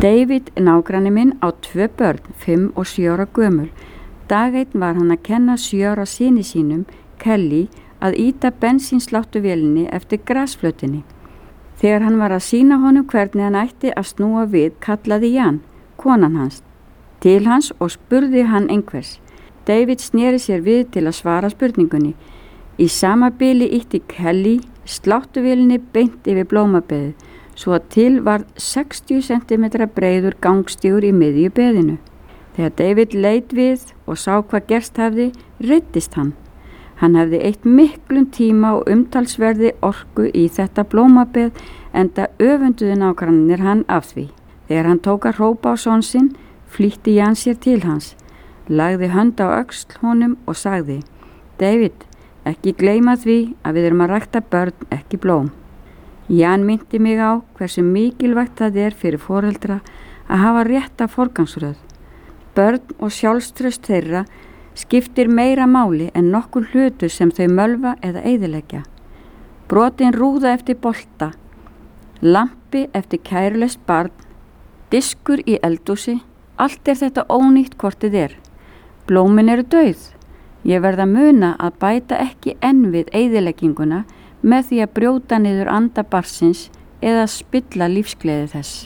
David, nágranni minn, á 2 börn, 5 og 7 ára gömul. Dag einn var hann að kenna 7 ára syni sínum, Kelly, að ýta bensínsláttuvélinni eftir grasflötinni. Þegar hann var að sýna honum hvernig hann ætti að snúa við, kallaði Jan, konan hans, til hans og spurði hann einhvers. David sneri sér við til að svara spurningunni. Í sama bili ýtti Kelly sláttuvélinni beint yfir blómabeðið, svo að til var 60 cm breiður gangstígur í miðju beðinu. Þegar David leit við og sá hvað gerst hafði, reiddist hann. Hann hefði eytt miklum tíma og umtalsverði orku í þetta blómabeð, enda öfunduðu nágrannir hann af því. Þegar hann tók að hrópa á son sinn, flýtti Jan sér til hans, lagði hönd á öxl honum og sagði: David, ekki gleyma því að við erum að rækta börn, ekki blóm. Jan minnti mig á hversu mikilvægt það er fyrir foreldra að hafa rétta forgangsröð. Börn og sjálfstraust þeirra skiptir meira máli en nokkur hlutur sem þau mölva eða eyðileggja. Brotin rúða eftir bolta, lampi eftir kærulaust barn, diskur í eldhúsi, allt er þetta ónýtt hvort þið er. Blómin eru dauð. Ég verð að muna að bæta ekki enn við eyðilegginguna með því að brjóta niður anda barnsins eða spilla lífsgleði þess.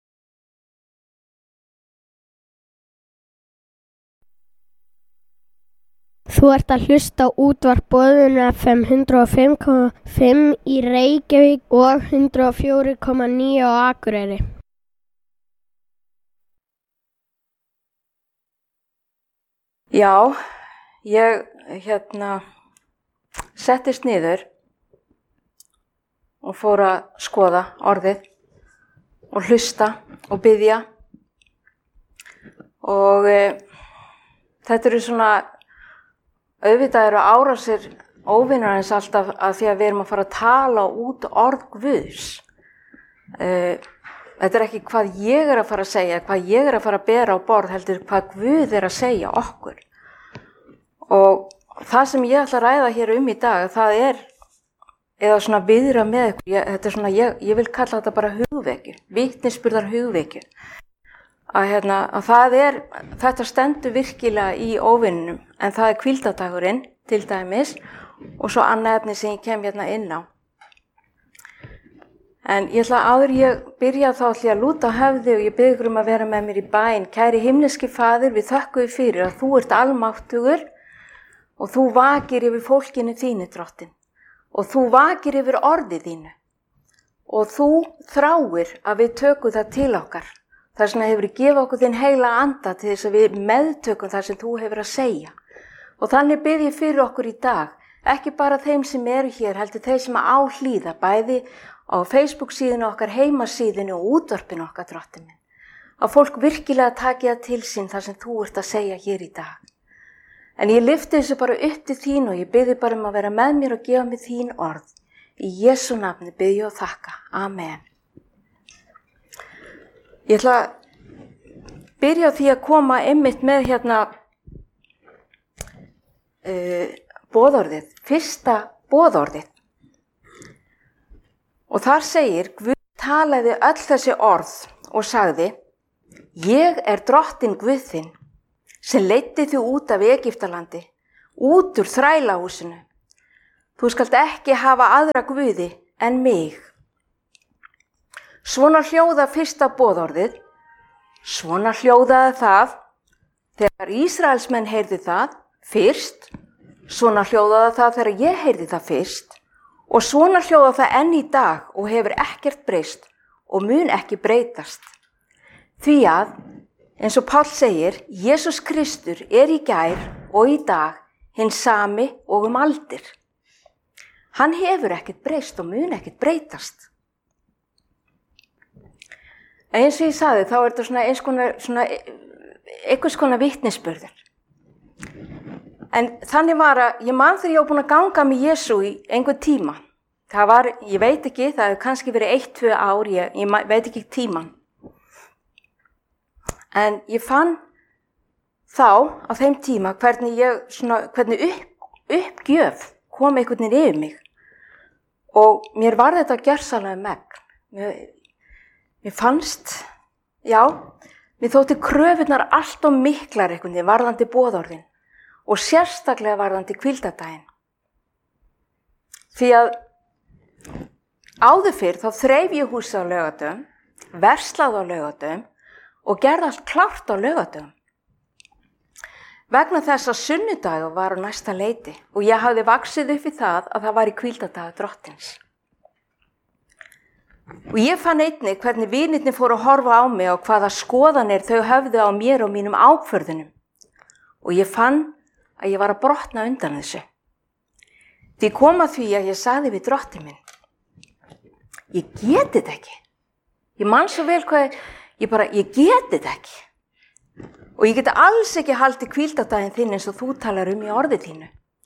Þú ert að hlusta á útvarp Boðun FM 105,5 í Reykjavík og 104,9 á Akureyri. Já, ég settist niður og fór að skoða orðið og hlusta og biðja. Og þetta eru svona, auðvitað eru árásir óvinarins alltaf að því að við erum að fara að tala út orð Guðs. Þetta er ekki hvað ég er að fara að segja, hvað ég er að fara að bera á borð, heldur hvað Guð er að segja okkur. Og það sem ég ætla að ræða hér í dag, það er, eða svona viðra með ykkur, þetta er svona, ég vil kalla þetta bara hugvekju, vitnisburðar hugvekju. Að það er, þetta stendur virkilega í óvinnum, en það er hvíldardagurinn til dæmis og svo annað efni sem ég kem inn á. En ég ætla áður ég byrja þá ætla ég að lúta á höfði og ég bið ykkur að vera með mér í bæn. Kæri himneski Faðir, við þökkum þér fyrir að þú ert almáttugur og þú vakir yfir fólkinu þínu, Drottinn, og þú vakir yfir orðið þínu og þú þráir að við tökum það til okkar. Þess vegna hefur gefið okkur þinn heila anda til þess að við meðtökum það sem þú hefur að segja. Og þannig bið ég fyrir okkur í dag, ekki bara þeim sem eru hér, heldur þeir sem á hlýða, bæði á Facebook-síðinu okkar, heimasíðinu og útvarpinu okkar, Drottinn minn. Að fólk virkilega taki það til sín það sem þú ert að segja hér í dag. En ég lyfti þessu bara upp til þín og ég bið bara að vera með mér og gefa mér þín orð. Í Jesú nafni bið ég og þakka. Amen. Ég ætla að byrja á því að koma einmitt með boðorðið, fyrsta boðorðið. Og þar segir, Guð talaði öll þessi orð og sagði: Ég er Drottinn Guð þinn, sem leiddi þig út af Egyptalandi, út úr þrælahúsinu. Þú skalt ekki hafa aðra guði en mig. Svona hljóða fyrsta boðorðið, svona hljóðaði það þegar Ísraelsmenn heyrðu það fyrst, svona hljóðaði það þegar ég heyrði það fyrst og svona hljóðaði það enn í dag og hefur ekkert breyst og mun ekki breytast. Því að, eins og Páll segir, Jesús Kristur er í gær og í dag hinn sami og aldir. Hann hefur ekkert breyst og mun ekkert breytast. En eins og ég sagði, þá er þetta einhvers konar vitnisburður. En þannig var að ég man þegar ég var búin að ganga með Jesú í einhvern tíma. Það var, ég veit ekki, það hefur kannski verið 1-2 ár, ég veit ekki tíman. En ég fann þá á þeim tíma hvernig uppgjöf kom einhvern veginn yfir mig. Og mér var þetta gjörsamlega megn. Mér fannst Já, mér þótti kröfurnar allt of miklar einhvern veginn varðandi boðorðin og sérstaklega varðandi hvíldardaginn. Því að áður fyrr þá þreif ég húsið á laugardögum, verslaði á laugardögum og gerði allt klárt á laugardögum. Vegna þess að sunnudagur var á næsta leiti og ég hafði vaxið upp í það að það var í hvíldardagur Drottins. Og ég fann einnig hvernig vinirnir fóru að horfa á mig og hvaða skoðanir þau höfðu á mér og mínum ákvörðunum. Og ég fann að ég var að brotna undan þessu. Því kom að því að ég sagði við Drottinn minn, ég geti þetta ekki. Ég man svo vel hvað ég geti þetta ekki. Og ég geti alls ekki haldið hvíldardaginn þinn eins og þú talar í orðið þínu.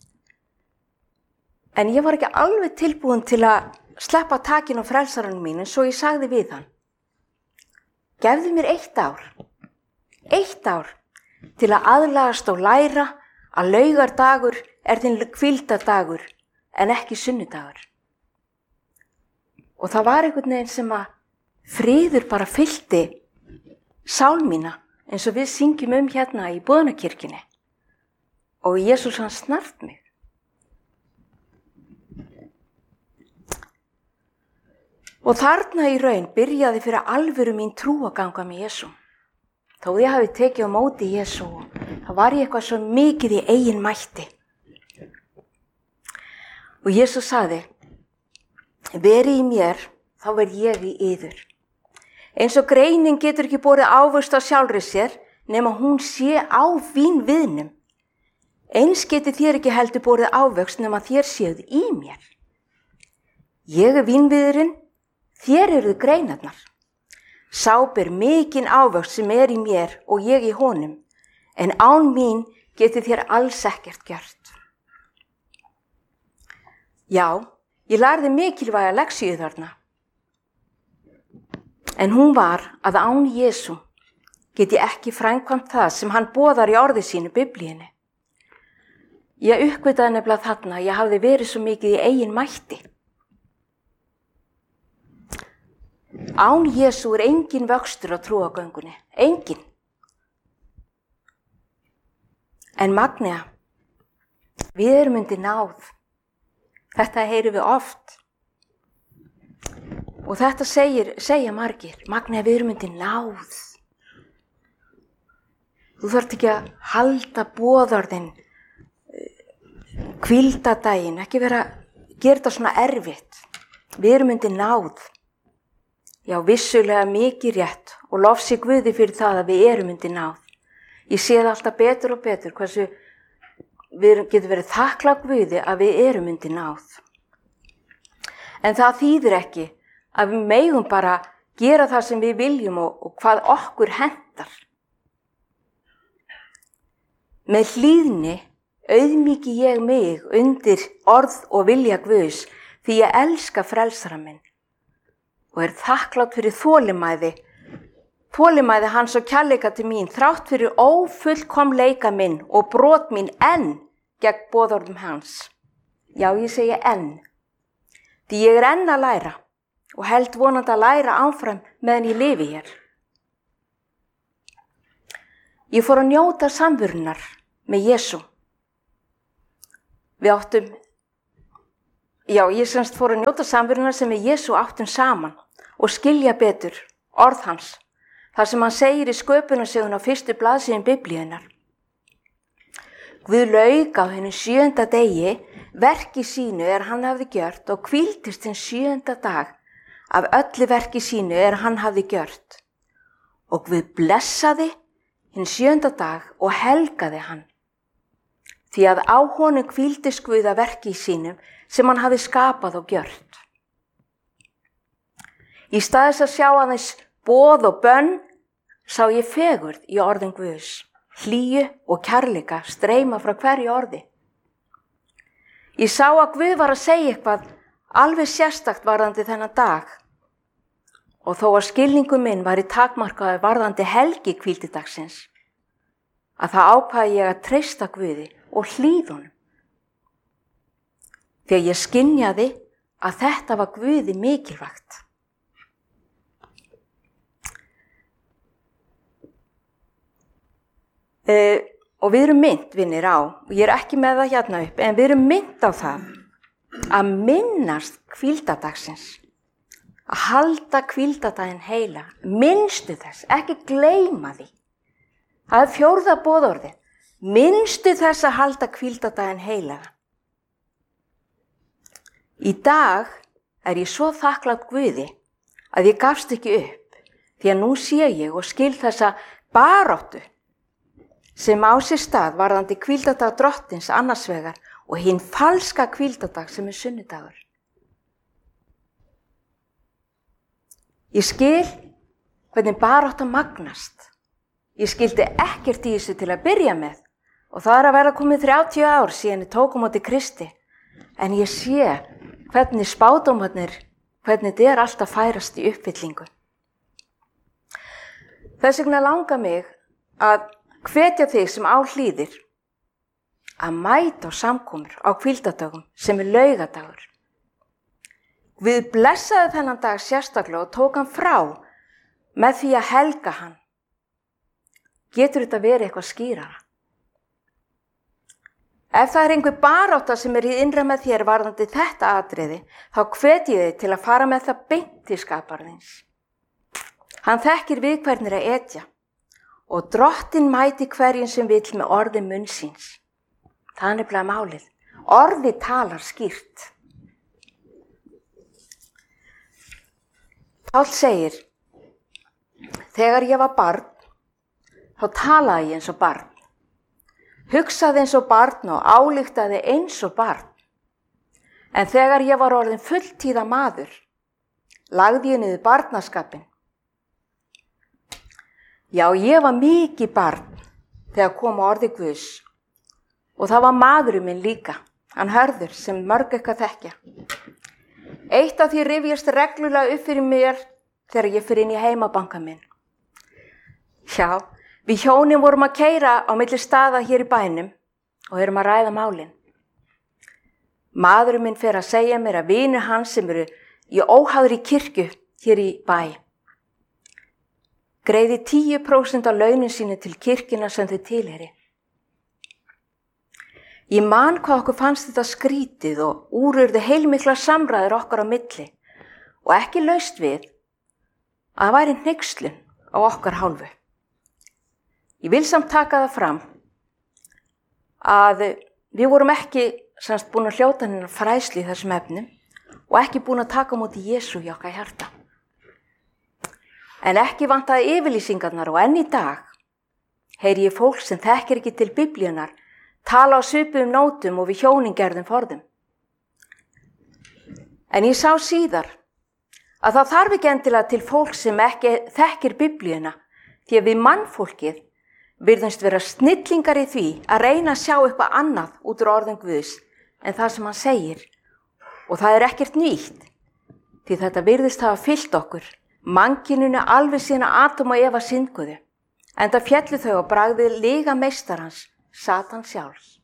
En ég var ekki alveg tilbúin til að sleppa takinn á frelsaranum mín, en svo ég sagði við hann, gefðu mér 1 ár, 1 ár til að aðlagast og læra að laugardagur er þinn hvíldardagur en ekki sunnudagur. Og það var einhvern veginn sem að friður bara fyllti sál mína eins og við syngjum hérna í boðunarkirkjunni. Og Jesús hann snart mig. Og þarna í raun byrjaði fyrir alvöru mín trú að ganga með Jesú. Þó ég hafi tekið á móti Jesú, þá var ég eitthvað svo mikið í eigin mætti. Og Jesús sagði, veri í mér, þá verð ég í yður. Eins og greinin getur ekki borið ávöxt á sjálfri sér, nema hún sé á vínviðnum. Eins geti þér ekki heldur borið ávöxt nema þér séuð í mér. Ég er vínviðurinn, þér eruð greinarnar. Sá ber mikinn ávöxt sem er í mér og ég í honum, en án mín geti þér alls ekkert gjört. Já, ég lærði mikilvæga lexíu þarna. En hún var að án Jesú get ég ekki framkvæmt það sem hann boðar í orði sínu Biblíunni. Ég uppgötaði nefnilega þarna að ég hafði verið svo mikið í eigin mætti. Án Jesú er engin vöxtur á trúargöngunni, engin. En Magnea, við erum undir náð. Þetta heyrum við oft. Og þetta segja margir, Magnea, við erum undir náð. Þú þarft ekki að halda boðorðin, hvíldardaginn, ekki gera þetta svona erfitt. Við erum undir náð. Já, vissulega mikið rétt og lofsi Guði fyrir það að við erum undir náð. Ég sé það alltaf betur og betur hversu við getum verið þakklát Guði að við erum undir náð. En það þýðir ekki að við megum bara gera það sem við viljum og hvað okkur hentar. Með hlýðni auðmýki ég mig undir orð og vilja Guðs því ég elska frelsara minn. Og er þakklátt fyrir þolinmæði hans og kærleika til mín, þrátt fyrir ófullkomleika minn og brot mín enn gegn boðorðum hans. Já, ég segi enn. Því ég er enn að læra og held vonandi að læra áfram meðan ég lifi hér. Ég fór að njóta samverunar með Jesú. Ég fór að njóta samverunar sem við Jesú áttum saman og skilja betur orð hans, þar sem hann segir í sköpunarsögunni á 1. blaðsíðu Biblíunnar. Guð lauk á hinum 7. degi verki sínu hann hafði gjört og hvíldist hinn 7. dag af öllu verki sínu hann hafði gjört. Og Guð blessaði hinn 7. dag og helgaði hann. Því að á honum hvíldist Guð af verki sínum sem hann hafði skapað og gjört. Í stað þess að sjá aðeins boð og bönn, sá ég fegurð í orðum Guðs, hlýju og kærleika streyma frá hverju orði. Ég sá að Guð var að segja eitthvað alveg sérstakt varðandi þennan dag. Og þó að skilningu minn var í takmarkaði varðandi helgi hvíldidagsins, að það ákvaði ég að treysta Guði og hlýða honum. Þegar ég skynjaði að þetta var Guði mikilvægt. Og við erum mynd, vinnir, á, og ég ekki með það hérna upp, en við erum mynd á það að minnast hvíldadagsins, að halda hvíldadaginn heila, minnstu þess, ekki gleyma því. Það er 4. boðorðið, minnstu þess að halda hvíldadaginn heilaga. Í dag er ég svo þakklát Guði að ég gafst ekki upp, því að nú sé ég og skil þessa baráttu sem á sér stað varðandi hvíldadag drottins annars vegar og hinn falska hvíldadag sem er sunnudagur. Ég skil hvernig barátta magnast. Ég skildi ekkert í þessu til að byrja með og það er að verða komið 30 ár síðan ég tók á móti Kristi. En ég sé hvernig spádómarnir, hvernig þetta er alltaf færast í uppfyllingu. Þess vegna langar mig að hvetja þig sem á hlýðir að mæta á samkomur á hvíldadögum sem er laugadagur. Við blessaði þennan dag sérstaklega og tók hann frá með því að helga hann. Getur þetta verið eitthvað skýrara? Ef það er einhver barátta sem er í innra með þér varðandi þetta atriði, þá hvet ég þig til að fara með það beint til skaparðins. Hann þekkir við hvern er að etja og drottinn mæti hverjum sem vill með orði munns síns. Það er nefnilega málið. Orði talar skýrt. Páll segir, þegar ég var barn, þá talaði ég eins og barn. Hugsaði eins og barn og ályktaði eins og barn. En þegar ég var orðin fulltíða maður, lagði ég niður barnaskapinn. Já, ég var mikið barn þegar kom orði Guðs og það var maðurinn minn líka, hann Hörður sem mörg eitthvað þekkja. Eitt af því rifjast reglulega upp fyrir mér þegar ég fyrir inn í heimabanka minn. Já, við hjónin vorum að keyra á milli staða hér í bænum og erum að ræða málin. Maðurinn minn fer að segja mér að vinir hans sem eru í óháðri kirkju hér í bæ greiði 10% af launin sínu til kirkjuna sem þau tilheyri. Ég man hvað okkur fannst þetta skrítið og úrurði heilmikla samræður okkar á milli og ekki laust við að það væri hneykslun á okkar hálfu. Ég vil samt taka það fram að við vorum ekki búin að hljóta hennar fræðslu í þessum efnum og ekki búin að taka á móti Jesú í okkar hjarta. En ekki vantaði yfirlýsingarnar og enn í dag heyri ég fólk sem þekkir ekki til Biblíunar tala á svipuðum nótum og við hjónin gerðum forðum. En ég sá síðar að það þarf ekki endilega til fólk sem ekki þekkir Biblíuna því að við mannfólkið virðumst vera snillingar í því að reyna að sjá eitthvað annað út úr orðum Guðs en það sem hann segir. Og það er ekkert nýtt því þetta virðist hafa fyllt okkur. Mannkyninu alveg sína Adam og Eva syndguðu, enda féllu þau á bragðið lyga meistarans, Satan sjálfs.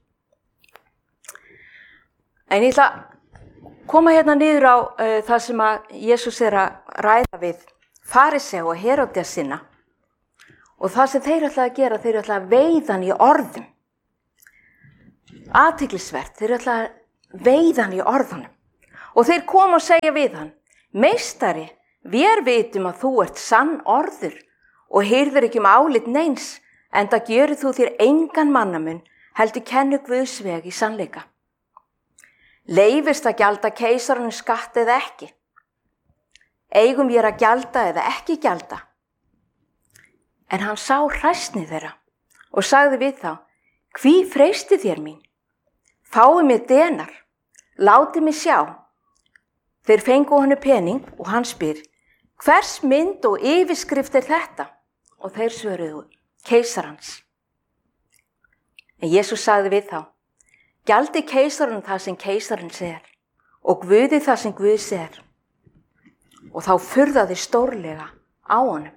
En ég ætla að koma hérna niður á það sem að Jesús er að ræða við Fariseu og Heródías sinna og það sem þeir ætla að gera, þeir ætla að veiða hann í orðum. Athyglisvert, þeir ætla að veiða hann í orðunum og þeir koma og segja við hann, meistari, við vitum að þú ert sann orður og heyrðir ekki álit neins, enda gjörir þú þér engan mannamun, heldur kennu Guðs veg í sannleika. Leifist að gjalda keisaranum skatt eða ekki? Eigum ég að gjalda eða ekki gjalda? En hann sá hræsni þeirra og sagði við þá, hví freysti þér mín? Fáið mér denar, látið mig sjá. Þeir fengu honum pening og hann spyr, hvers mynd og yfirskrift er þetta? Og þeir svöruðu, keisarans. En Jesús sagði við þá, gjaldi keisarinn það sem keisarinn ser og Guði það sem Guð ser. Og þá furðaði stórlega á honum.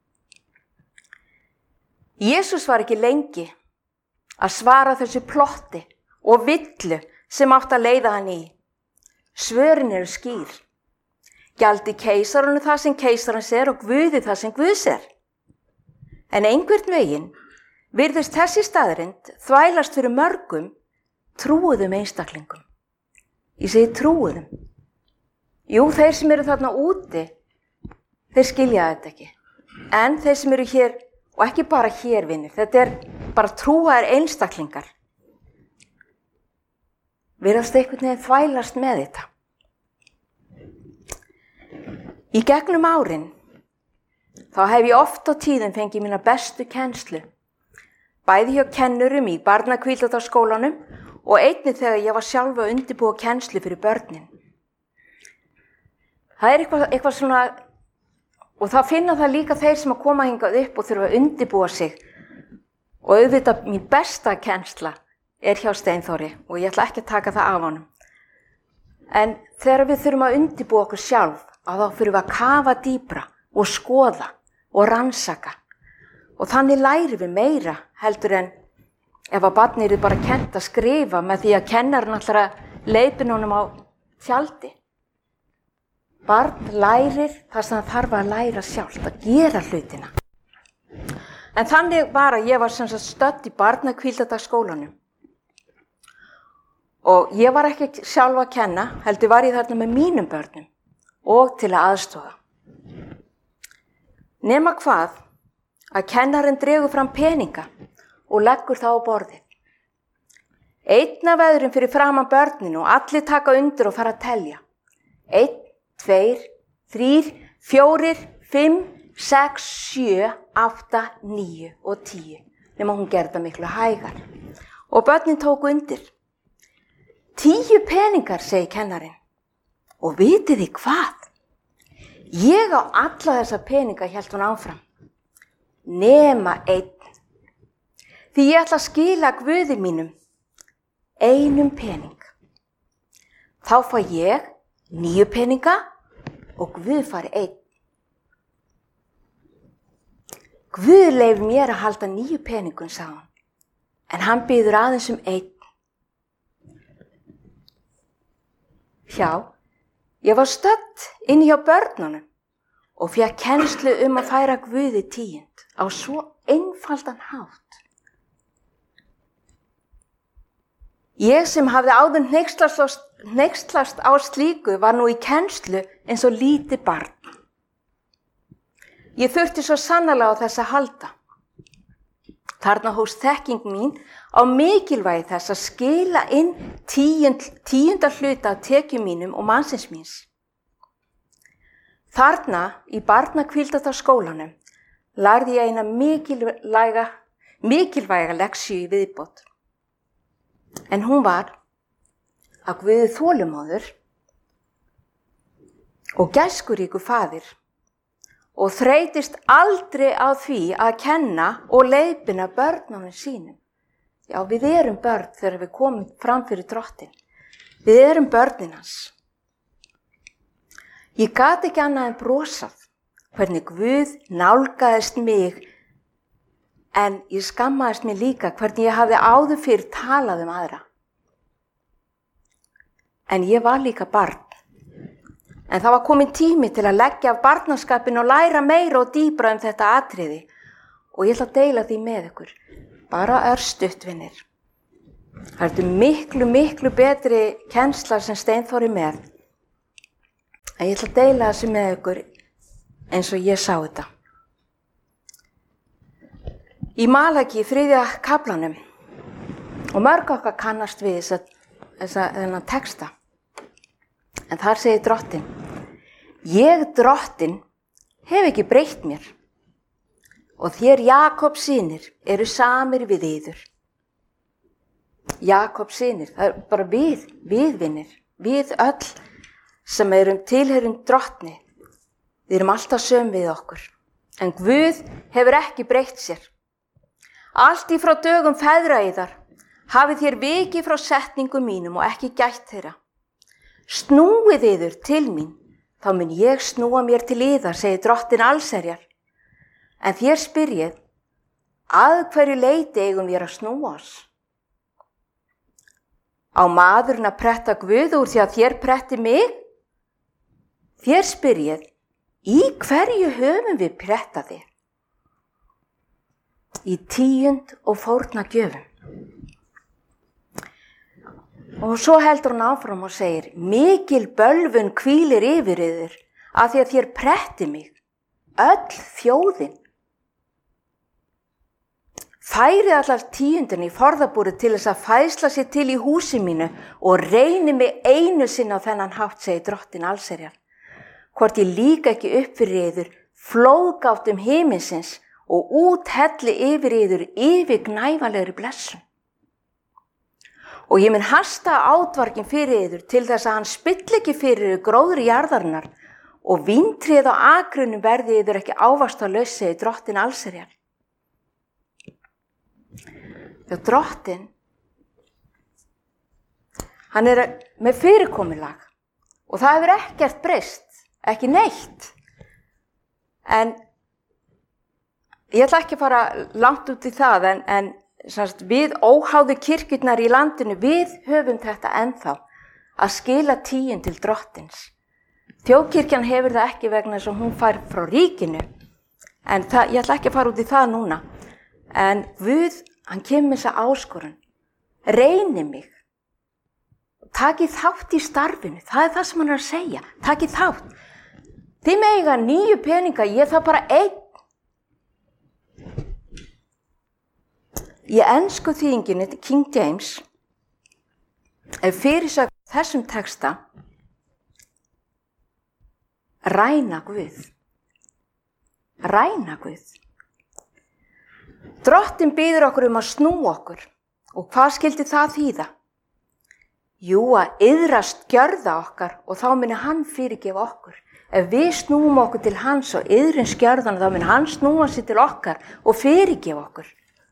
Jesús var ekki lengi að svara þessu plotti og villu sem átt að leiða hann í. Svörin eru skýr. Gjaldi keisarinn það sem keisarinn ser og Guði það sem Guð ser. En einhvern veginn virðist þessi staðreynd þvælast fyrir mörgum trúuðum einstaklingum. Ég segi trúuðum. Jú, þeir sem eru þarna úti, þeir skilja þetta ekki. En þeir sem eru hér, og ekki bara hér vinir, þetta bara trúaðir einstaklingar, virðast einhvern veginn þvælast með þetta. Í gegnum árin, þá hef ég oft á tíðum fengið mína bestu kennslu, bæði hjá kennurum í barnahvíldarskólanum og einnig þegar ég var sjálf að undirbúa kennslu fyrir börnin. Það eitthvað svona, og það finna það líka þeir sem að koma hingað upp og þurfa að undirbúa sig. Og auðvitað mín besta kennsla hjá Steinþóri og ég ætla ekki að taka það af honum. En þegar við þurfum að undirbúa okkur sjálf, þá þurfum við að kafa dýpra og skoða og rannsaka. Og þannig lærum við meira heldur en ef að barnið eru bara kennt að skrifa með því að kennarinn ætlar að leiðbeina honum á tjaldi. Barn lærir það sem það þarf að læra sjálft, að gera hlutina. En þannig var að ég var sem sagt stödd í barnahvíldarskólanum. Og ég var ekki sjálf að kenna, heldur var ég þarna með mínum börnum og til að aðstoða. Nema hvað að kennarinn dregur fram peninga og leggur það á borðið. Einn af öðrum fyrir framan börninu og allir taka undir og fara að telja. 1, 2, 3, 4, 5, 6, 7, 8, 9 og 10. Nema hún gerði það miklu hægar. Og börnin tóku undir. 10 peningar, segir kennarinn. Og vitið þið hvað? Ég á alla þessa peninga, hélt hún áfram. Nema 1. Því ég ætla að skila Guði mínum 1 pening. Þá fæ ég 9 peninga og Guð fær 1. Guð leyfir mér að halda 9 peningum, sagði hún. En hann biður aðeins 1. Já, ég var stödd inni hjá börnunum og fékk kennslu að færa Guði 10 á svo einfaldan hátt. Ég sem hafði áður hneykslast á slíku var nú í kennslu eins og lítið barn. Ég þurfti svo sannarlega á þess að halda. Þarna hófst þekking mín á mikilvægi þess að skila inn 10. hluta af tekjum mínum og mannsins míns. Þarna í barnahvíldarskólanum lærði ég eina mikilvæga leksíu í viðbót. En hún var að Guð þolinmóður og gæskuríkur faðir og þreytist aldrei á því að kenna og leiðbeina börnunum sínum. Já, við erum börn þegar við komum fram fyrir Drottinn. Við erum börnin hans. Ég gat ekki annað en brosað hvernig Guð nálgaðist mig, en ég skammaðist mig líka hvernig ég hafði áður fyrr talað aðra. En ég var líka barn. En það var komin tími til að leggja af barnaskapin og læra meira og dýpra þetta atriði. Og ég ætla að deila því með ykkur. Bara örstutt, vinir. Það er miklu betri kennsla sem Steinþór með. En ég ætla að deila þessu með ykkur eins og ég sá þetta. Í Malaki 3. kaflanum, og mörg okkar kannast við þennan texta. En þar segir Drottinn: Ég, Drottinn, hef ekki breytt mér, og þér Jakobs synir eru samir við yður. Jakobs synir, það bara við vinir, við öll sem tilheyrum Drottni. Við erum alltaf söm við okkur, en Guð hefur ekki breytt sér. Allt í frá dögum feðra yðar hafið þér vikið frá setningum mínum og ekki gætt þeirra. Snúið yður til mín, þá mun ég snúa mér til yðar, segir Drottinn allsherjar. En þér spyrjið, að hverju leyti eigum við að snúa oss? Á maðurinn að pretta Guð úr því að þér pretti mig? Þér spyrjið, í hverju höfum við prettað þér? í tíund og fórnargjöfum. Og svo heldur hún áfram og segir, mikil bölvun hvílir yfir yður af því að þér pretti mig, öll þjóðin. Færið allar tíundin í forðabúrið til þess að fæsla sér til í húsi mínu og reyni mig einu sinni á þennan hátt, segir drottin allsherjar. Hvort ég líka ekki upp fyrir yður flóðgáttum himinsins og úthelli yfir yður yfirgnæfanlegri blessun. Og ég mun hasta átvargin fyrir yður til þess að hann spill ekki fyrir yður gróðri jarðarinnar og víntrið á akrunum verði yður ekki ávaxtalaus, segir drottin allsherjar. Þegar drottin, hann með fyrirkomulag og það hefur ekkert breyst, ekki neitt. En ég ætla ekki að fara langt út í það, en við óháðu kirkjurnar í landinu, við höfum þetta ennþá að skila tíund til drottins. Þjóðkirkjan hefur það ekki vegna þess að hún fær frá ríkinu, en ég ætla ekki að fara út í það núna. En Guð, hann kemur þessa áskorun, reyni mig, takið þátt í starfinu, það er það sem hann er að segja, takið þátt. Þið mega 9 peninga, ég það bara 1. Í ensku þýðinginni, King James, fyrirsögn þessum texta, ræna Guð. Ræna Guð. Drottin biður okkur að snúa okkur. Og hvað skildi það þýða? Jú, að iðrast gjörða okkar og þá muni hann fyrirgefa okkur. Ef við snúum okkur til hans og iðrins gjörðana, þá muni hann snúa sig til okkar og fyrirgefa okkur.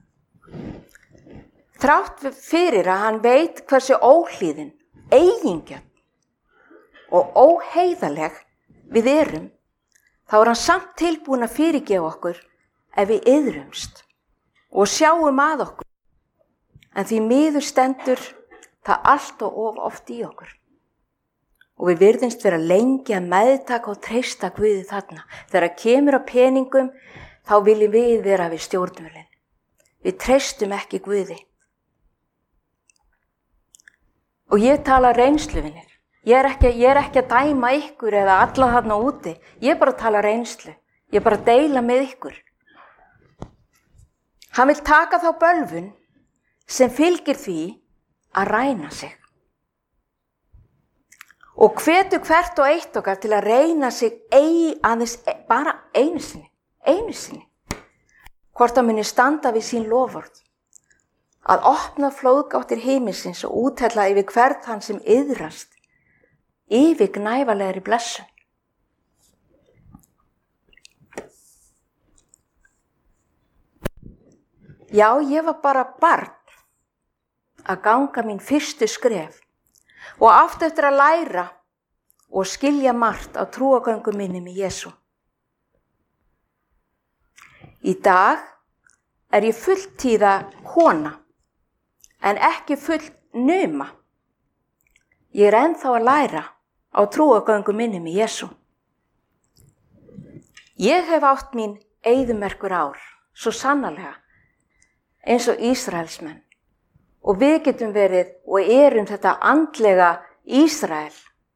Þrátt fyrir að hann veit hversu óhlýðin, eigingjörn og óheiðaleg við erum, þá er hann samt tilbúin að fyrirgefa okkur ef við iðrumst og sjáum að okkur. En því miður stendur það allt og of oft í okkur. Og við virðumst vera lengi að meðtaka og treysta Guði þarna. Þegar kemur á peningum, þá viljum við vera við stjórnvölinn. Við treystum ekki Guði. Og ég tala reynsluvinir. Ég er ekki að dæma ykkur eða alla þarna úti. Ég er bara að tala reynslu. Ég er bara að deila með ykkur. Hann vil taka þá bölvun sem fylgir því að ræna sig. Og hvetur hvert og eitt okkar til að reyna sig aðeins bara einu sinni. Hvort það muni standa við sín loforð. Að opna flóðgáttir himinsins og úthella yfir hvern þann sem iðrast, yfirgnæfanlegri blessun. Já, ég var bara barn að ganga mín fyrstu skref og átti eftir að læra og skilja margt á trúargöngu minni með Jesú. Í dag er ég fulltíða kona, en ekki fullnuma. Ég er ennþá að læra á trúargöngu minni með Jesú. Ég hef átt mín eyðimerkur ár, svo sannarlega, eins og Ísraelsmenn. Og við getum verið og erum þetta andlega Ísrael.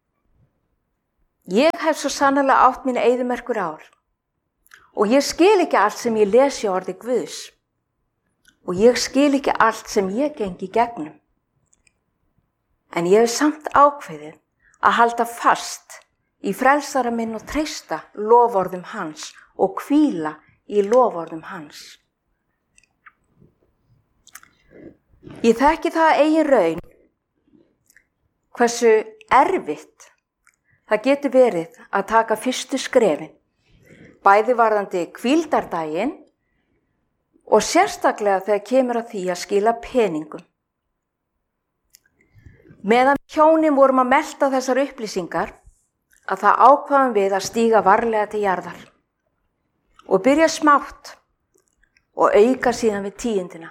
Ég hef svo sannarlega átt mín eyðimerkur ár. Og ég skil ekki allt sem ég lesi á orði Guðs. Og ég skil ekki allt sem ég gengi gegnum. En ég hef samt ákveðið að halda fast í frelsara minn og treysta loforðum hans og hvíla í loforðum hans. Ég þekki það eigin raun hversu erfitt það getur verið að taka fyrstu skrefin, bæði varðandi hvíldardaginn og sérstaklega þegar kemur að því að skila peningum. Meðan hjónin vorum að melta þessar upplýsingar að það ákvaðum við að stíga varlega til jarðar og byrja smátt og auka síðan við tíundina.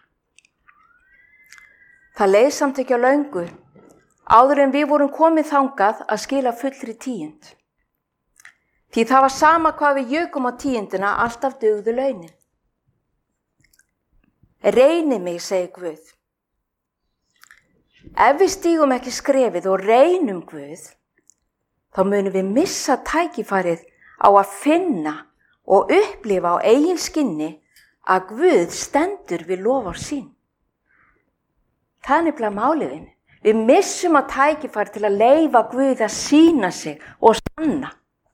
Það leið samt ekki á löngu, áður en við vorum komið þangað að skila fullri tíund. Því það var sama hvað við jukum á tíundina, alltaf dugðu launin. Reyni mig, segir Guð. Ef við stígum ekki skrefið og reynum Guð, þá munum við missa tækifærið á að finna og upplifa á eigin skinni að Guð stendur við loforð sín. Það er nefnilega máliðin. Við missum að tækifæri til að leyfa Guð að sýna sig og sanna.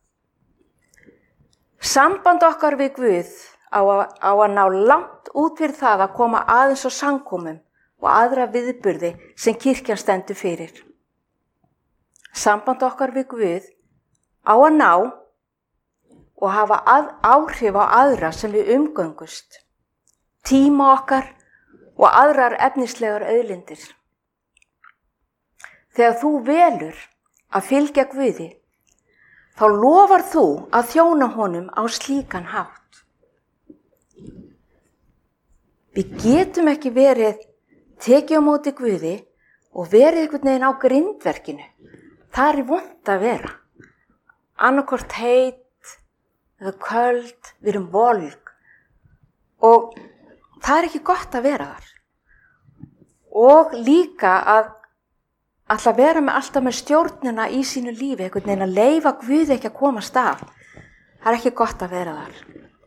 Samband okkar við Guð á að ná langt út fyrir það að koma aðeins á samkomum og aðra viðburði sem kirkjan stendur fyrir. Samband okkar við Guð á að ná og hafa áhrif á aðra sem við umgöngust, tíma okkar og aðrar efnislegar auðlindir. Þegar þú velur að fylgja Guði, þá lofar þú að þjóna honum á slíkan hátt. Við getum ekki verið tekið á móti Guði og verið einhvern veginn á grindverkinu. Það er vont að vera. Annarkvort heit eða köld, við erum volg og það er ekki gott að vera þar. Og líka að ætla að vera alltaf með stjórnina í sínu lífi, einhvern veginn að leyfa Guði ekki að koma stað. Það er ekki gott að vera þar.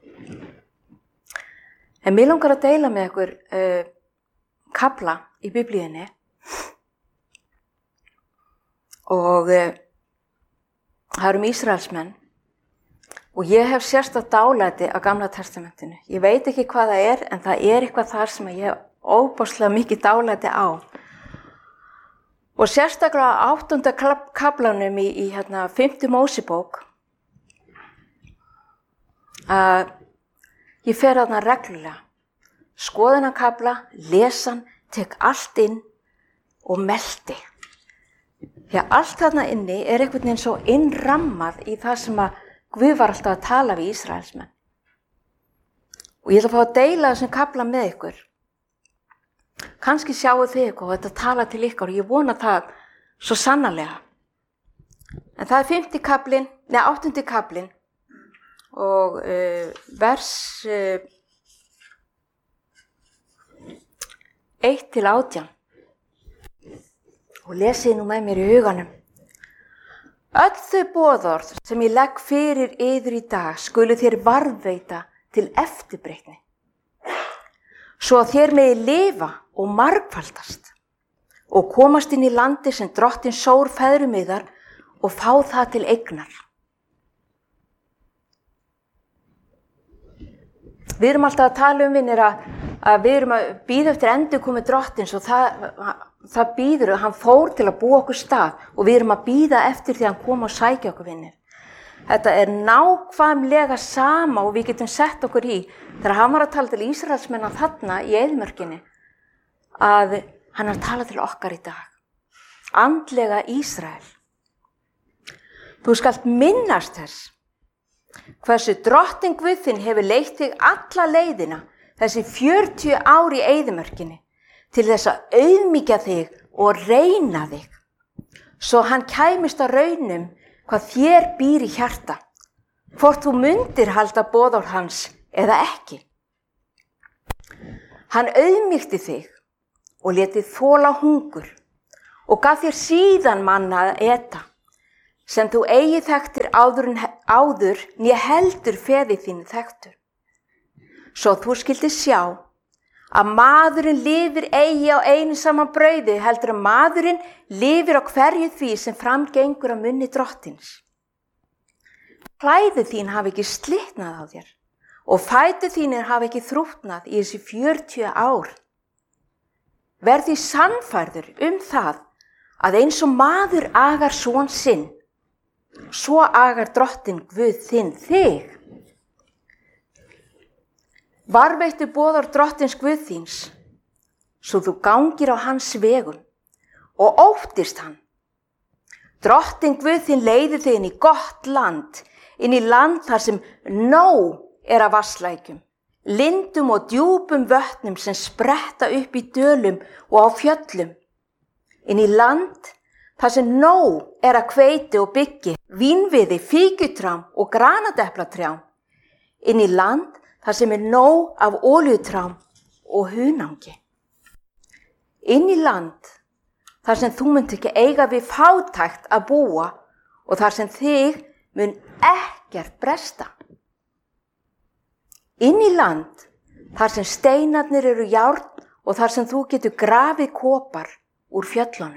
En mér langar að deila með ykkur kafla í Biblíunni og það eru Ísraelsmenn og ég hef sérstakt dálæti á Gamla testamentinu. Ég veit ekki hvað það er, en það er eitthvað þar sem ég hef óbáslega mikið dálæti á. Og sérstaklega á 8. kaflanum í 5. Mósebók, ég fer þarna reglulega, skoða þennan kafla, lesa hann, tek allt inn og melti. Því að allt þarna inni er einhvern veginn svo innrammað í það sem að Guð var alltaf að tala við Ísraelsmenn. Og ég ætla að fá að deila þessum kafla með ykkur. Kannski sjáu þið eitthvað og þetta tala til ykkar og ég vona það svo sannarlega. En það er 8. kaflinn og vers 1-18. Og lesið nú með mér í huganum. Öll þau boðorð sem ég legg fyrir yður í dag skulu þér varðveita til eftirbreytni. Svo að þér megi lifa og margfaldast og komast inn í landi sem Drottinn sór feðrum yðar og fá það til eignar. Við erum alltaf að tala um vinnir að við erum að bíða eftir endurkomu Drottins og það bíður að hann fór til að búa okkur stað og við erum að bíða eftir því að hann kom og sækja okkur vinnir. Þetta er nákvæmlega sama og við getum sett okkur í þegar hann var að tala til Ísraelsmenn þarna í eyðimörkinni að hann er að tala til okkar í dag. Andlega Ísrael. Þú skalt minnast þess hversu Drottinn Guð þinn hefur leitt þig alla leiðina þessi 40 ár í eyðimörkinni til þess að auðmýkja þig og reyna þig, svo hann kæmist að raunum hvað þér býr í hjarta, hvort þú mundir halda boðorð hans eða ekki. Hann auðmýkti þig og léti þola hungur og gaf þér síðan manna að eta, sem þú eigi þekktir áður né heldur feði þínu þekktur. Svo þú skildi sjá að maðurinn lifir eigi á einu saman brauði heldur að maðurinn lifir á hverju því sem framgengur á munni Drottins. Klæði þín hafi ekki slitnað á þér og fætur þínir hafi ekki þrútnað í þessi 40 ár. Verði sannfærður það að eins og maður agar son sinn, svo agar Drottinn Guð þinn þig. Varveittu boðorð Drottins Guð þíns, svo þú gangir á hans vegum og óttist hann. Drottinn Guð þinn leiðir þig inn í gott land, inn í land þar sem nóg er af vatnslækjum, lindum og djúpum vötnum sem spretta upp í dölum og á fjöllum. Inn í land þar sem nóg er af hveiti og byggi, vínviði, fíkjutrjám og granateplatrjám. Inn í land þar sem er nóg af olíutrjám og hunangi. Inn í land þar sem þú munt ekki eiga við fátækt að búa og þar sem þig mun ekkert bresta. Inn í land þar sem steinarnir eru járn og þar sem þú getur grafið kopar úr fjöllunum.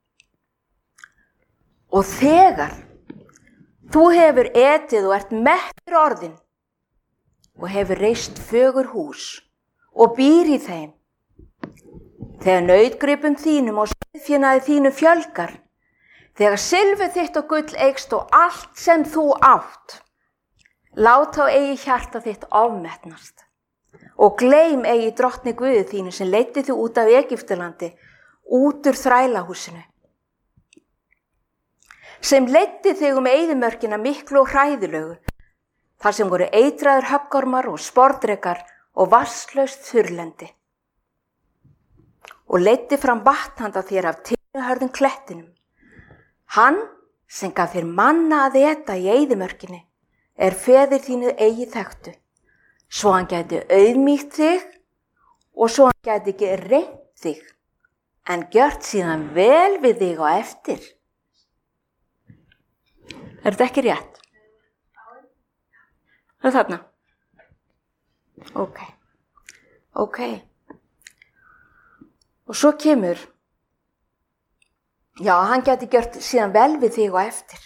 Og þegar þú hefur etið og ert mettur orðin og hefur reist fögur hús og býr í þeim, þegar nautgripum þínum og sauðfénaði þínum fjölgar, þegar silfur þitt og gull eykst og allt sem þú átt, lát þá eigi hjarta þitt ofmetnast og gleym eigi drottni Guði þínu sem leiddi þig út af Egyptalandi, út úr þrælahúsinu, sem leiddi þig eyðimörkina miklu og hræðilegu, þar sem voru eitraður höggormar og sporðdrekar og vatnslaust þurrlendi, og leiddi fram vatn handa þér af tinnihörðum klettinum. Hann sem gaf þér manna að eta í eyðimörkinni feðir þínu eigi þekktu, svo hann gæti auðmýkt þig og svo hann gæti ekki reynt þig, en gjört síðan vel við þig á eftir. Er þetta ekki rétt? Það þarna? Ok. Og svo kemur, já, hann gæti gjört síðan vel við þig á eftir.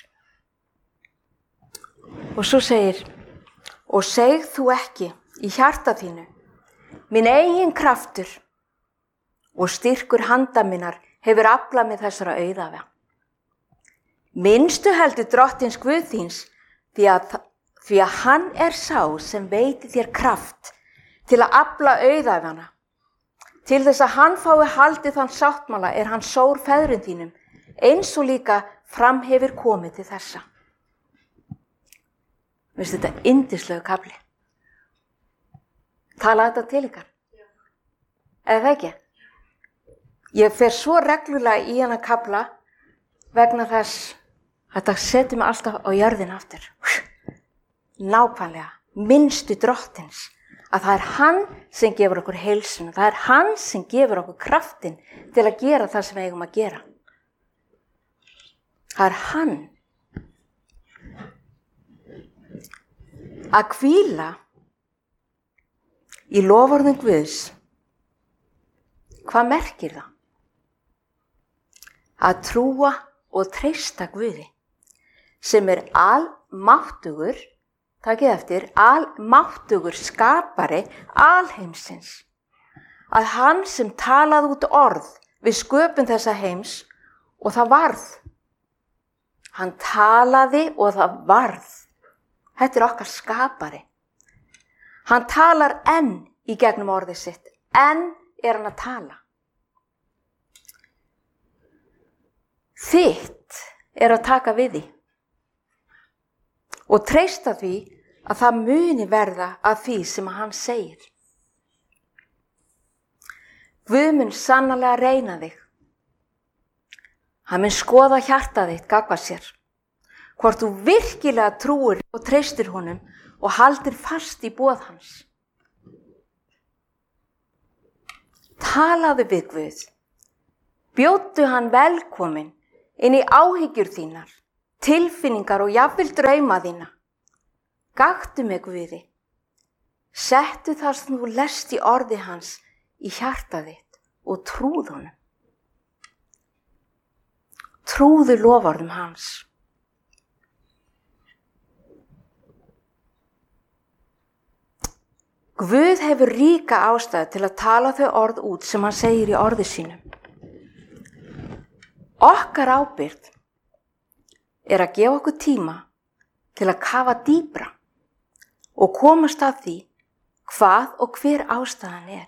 Og svo segir, og seg þú ekki í hjarta þínu, minn eigin kraftur og styrkur handa minnar hefur aflað með þessara auðafa. Minnstu heldur drottins Guð þíns, því að hann sá sem veiti þér kraft til að afla auðafana. Til þess að hann fái haldið þann sáttmála hann sór feðrum þínum, eins og líka fram hefur komið til þessa. Veistu þetta yndislegu kafli? Tala þetta til ykkar? Eða það ekki? Ég fer svo reglulega í hana kafla vegna þess að þetta setur mig alltaf á jörðina aftur. Nákvæmlega, minnstu drottins, að það hann sem gefur okkur heilsuna, það hann sem gefur okkur kraftin til að gera það sem við eigum að gera. Það hann. Að hvíla í loforðum Guðs, hvað merkir það? Að trúa og treysta Guði, sem almáttugur, takið eftir, almáttugur skapari alheimsins. Að hann sem talaði út orð við sköpun þessa heims og það varð. Hann talaði og það varð. Þetta okkar skapari. Hann talar enn í gegnum orðið sitt. Enn hann að tala. Þitt að taka við því og treysta því að það muni verða að því sem hann segir. Guð mun sannarlega reyna þig. Hann mun skoða hjarta þitt gagnvart sér, hvort þú virkilega trúir og treystir honum og haldir fast í boð hans. Talaðu við Guð. Bjóddu hann velkomin inn í áhyggjur þínar, tilfinningar og jafnvel drauma þína. Gakktu með Guði. Settu það sem þú lest í orði hans í hjarta þitt og trúðu honum. Trúðu loforðum hans. Guð hefur ríka ástæðu til að tala þau orð út sem hann segir í orði sínum. Okkar ábyrgð að gefa okkur tíma til að kafa dýpra og komast að því hvað og hver ástæðan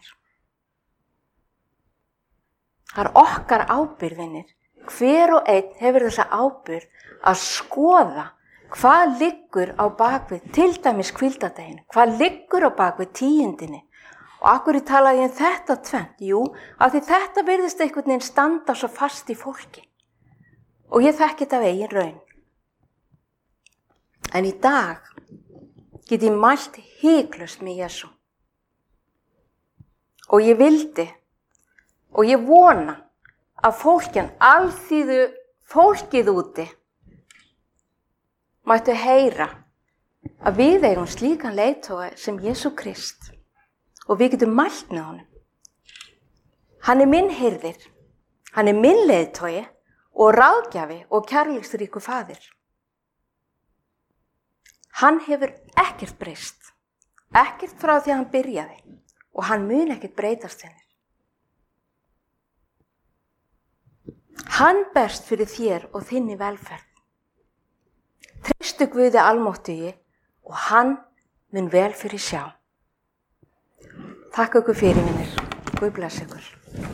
Það okkar ábyrgðinir. Hver og einn hefur þessa ábyrgð að skoða hvað liggur á bakvið, til dæmis hvíldardaginn, hvað liggur á bakvið tíundinni. Og af hverju tala ég þetta tvennt? Jú, af því þetta virðist einhvern veginn standa svo fast í fólki. Og ég þekki þetta af eigin raun. En í dag get ég mælt hiklaust með Jesú. Og ég vildi og ég vona að alþýðu fólkið úti mættu heyra að við eigum slíkan leiðtoga sem Jesú Krist og við getum mælt með honum. Hann er minn hirðir, hann er minn leiðtogi og ráðgjafi og kærleiksríkur faðir. Hann hefur ekkert breyst, ekkert frá því að hann byrjaði og hann mun ekkert breytast henni. Hann berst fyrir þér og þinni velferð. Treystu Guði almáttugi og hann mun vel fyrir sjá. Takk ykkur fyrir, vinir. Guð bless ykkur.